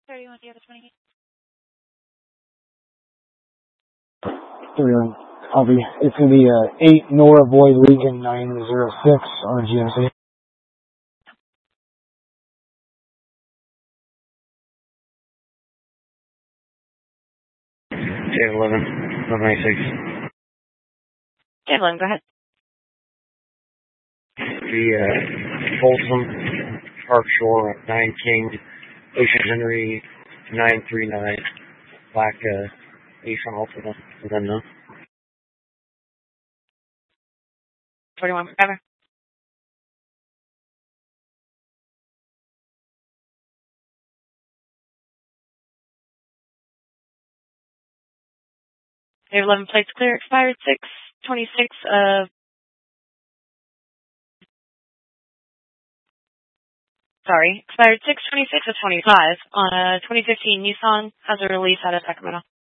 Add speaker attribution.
Speaker 1: 31, do you have a 28?
Speaker 2: 31. It's going to be 8 Nora Boy Legion 906 on a GMC.
Speaker 3: J11, 1196.
Speaker 1: J11, go ahead.
Speaker 3: The Folsom, Park Shore, 9 King, Ocean Henry, 939, black Ace on Ultima, is unknown.
Speaker 1: 41, forever. Your 11 plates clear, expired 6/26 of... Sorry, expired 6/26 of 25 on a 2015 Nissan. Has a release out of Sacramento.